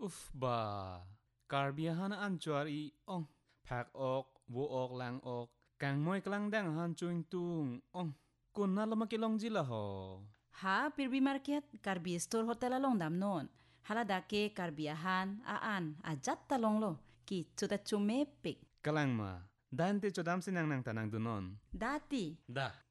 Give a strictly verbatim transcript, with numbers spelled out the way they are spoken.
Uf ba, karbiyahan an chuar i ong, phak ok, wo ok lang ok, kang moy klang dang han chuing tung ong, kun na lamakilong jila ho. Ha, pirbi market, karbi store hotel along dam non. Halada ke karbiyahan, aan, ajat talong lo, ki chuta chumepik. Kalang ma, dante chodam sinang nang tanang dunon. Dati, Da,